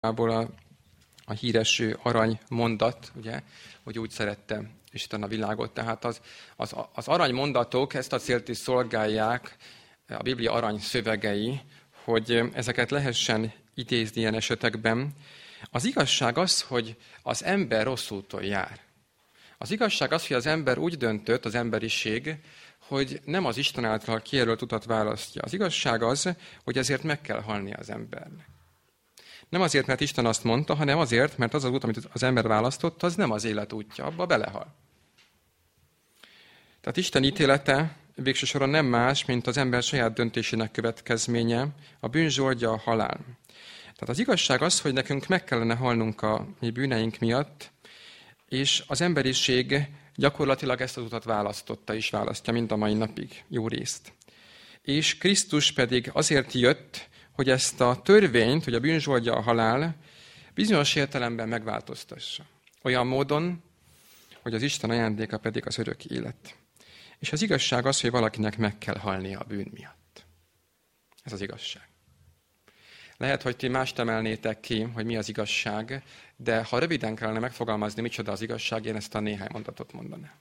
a híres arany mondat, ugye, hogy úgy szerette Isten a világot. Tehát az arany mondatok ezt a célt is szolgálják, a Biblia arany szövegei, hogy ezeket lehessen idézni ilyen esetekben. Az igazság az, hogy az ember rossz úton jár. Az igazság az, hogy az ember úgy döntött, az emberiség, hogy nem az Isten által kijelölt utat választja. Az igazság az, hogy ezért meg kell halni az embernek. Nem azért, mert Isten azt mondta, hanem azért, mert az az út, amit az ember választott, az nem az élet útja, abba belehal. Tehát Isten ítélete végső soron nem más, mint az ember saját döntésének következménye, a bűn zsoldja, a halál. Tehát az igazság az, hogy nekünk meg kellene halnunk a mi bűneink miatt, és az emberiség gyakorlatilag ezt az utat választotta és választja mind a mai napig, jó részt. És Krisztus pedig azért jött, hogy ezt a törvényt, hogy a bűn zsoldja a halál, bizonyos értelemben megváltoztassa. Olyan módon, hogy az Isten ajándéka pedig az örök élet. És az igazság az, hogy valakinek meg kell halnia a bűn miatt. Ez az igazság. Lehet, hogy ti mást emelnétek ki, hogy mi az igazság, de ha röviden kellene megfogalmazni, micsoda az igazság, én ezt a néhány mondatot mondanám.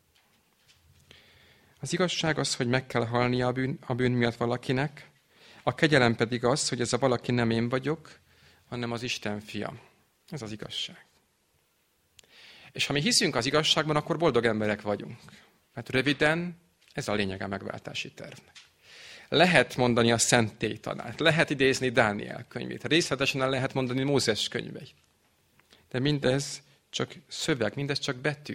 Az igazság az, hogy meg kell halnia a bűn miatt valakinek, a kegyelem pedig az, hogy ez a valaki nem én vagyok, hanem az Isten fia. Ez az igazság. És ha mi hiszünk az igazságban, akkor boldog emberek vagyunk. Mert röviden ez a lényeg a megváltási tervnek. Lehet mondani a szentélytanát, lehet idézni Dániel könyvét, részletesen el lehet mondani Mózes könyveit. De mindez csak szöveg, mindez csak betű.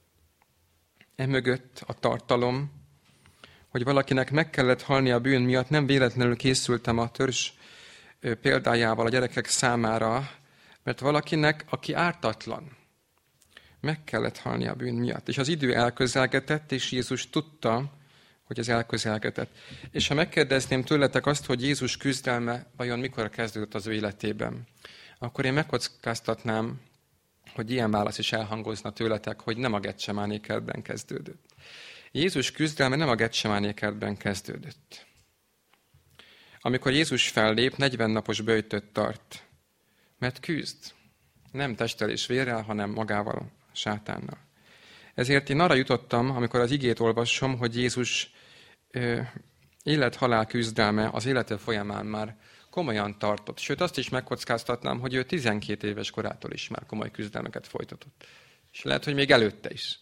Emögött a tartalom, hogy valakinek meg kellett halni a bűn miatt, nem véletlenül készültem a törzs példájával a gyerekek számára, mert valakinek, aki ártatlan, meg kellett halni a bűn miatt. És az idő elközelgetett, és Jézus tudta, hogy ez elközelgetett. És ha megkérdezném tőletek azt, hogy Jézus küzdelme vajon mikor kezdődött az ő életében, akkor én megkockáztatnám, hogy ilyen válasz is elhangozna tőletek, hogy nem a Getsemáné kertben kezdődött. Jézus küzdelme nem a Getsemáné kertben kezdődött. Amikor Jézus fellép, 40 napos böjtöt tart, mert küzd. Nem testtel és vérrel, hanem magával, a sátánnal. Ezért én arra jutottam, amikor az igét olvasom, hogy Jézus élet-halál küzdelme az élete folyamán már komolyan tartott. Sőt, azt is megkockáztatnám, hogy ő 12 éves korától is már komoly küzdelmeket folytatott. És lehet, hogy még előtte is.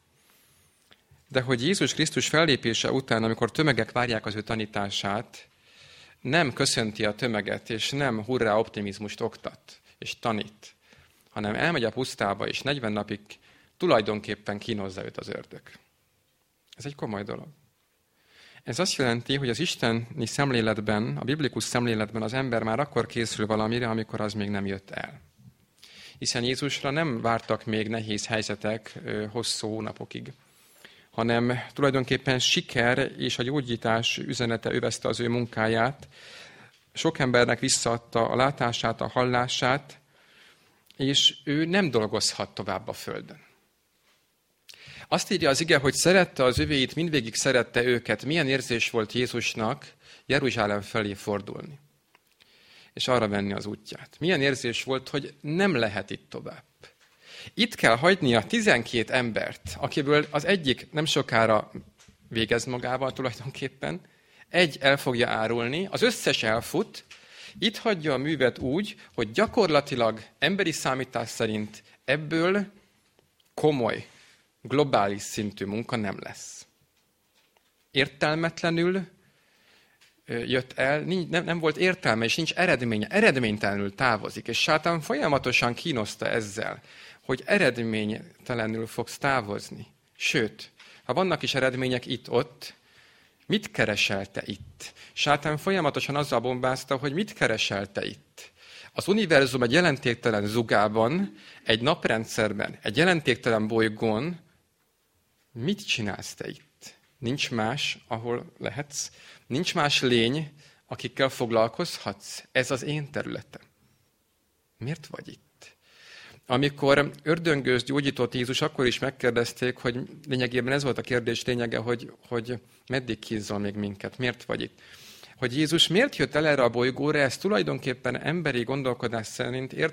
De hogy Jézus Krisztus fellépése után, amikor tömegek várják az ő tanítását, nem köszönti a tömeget, és nem hurrá optimizmust oktat és tanít, hanem elmegy a pusztába, és 40 napig tulajdonképpen kínozza őt az ördög. Ez egy komoly dolog. Ez azt jelenti, hogy az isteni szemléletben, a biblikus szemléletben az ember már akkor készül valamire, amikor az még nem jött el. Hiszen Jézusra nem vártak még nehéz helyzetek hosszú hónapokig, hanem tulajdonképpen siker és a gyógyítás üzenete övezte az ő munkáját. Sok embernek visszaadta a látását, a hallását, és ő nem dolgozhat tovább a földön. Azt írja az ige, hogy szerette az övéit, mindvégig szerette őket. Milyen érzés volt Jézusnak Jeruzsálem felé fordulni, és arra venni az útját. Milyen érzés volt, hogy nem lehet itt tovább. Itt kell hagynia 12 embert, akiből az egyik nem sokára végez magával tulajdonképpen, egy el fogja árulni, az összes elfut, itt hagyja a művet úgy, hogy gyakorlatilag emberi számítás szerint ebből komoly, globális szintű munka nem lesz. Értelmetlenül jött el, nem volt értelme, és nincs eredménye. Eredménytelenül távozik, és sátán folyamatosan kínozta ezzel, hogy eredménytelenül fogsz távozni. Sőt, ha vannak is eredmények itt-ott, mit keresel te itt? Sátán folyamatosan azzal bombázta, hogy mit keresel te itt? Az univerzum egy jelentéktelen zugában, egy naprendszerben, egy jelentéktelen bolygón, mit csinálsz te itt? Nincs más, ahol lehetsz? Nincs más lény, akikkel foglalkozhatsz? Ez az én területem. Miért vagy itt? Amikor ördöngőzt gyógyított Jézus, akkor is megkérdezték, hogy lényegében ez volt a kérdés lényege, hogy meddig kínzol még minket? Miért vagy itt? Hogy Jézus miért jött el erre a bolygóra, ez tulajdonképpen emberi gondolkodás szerint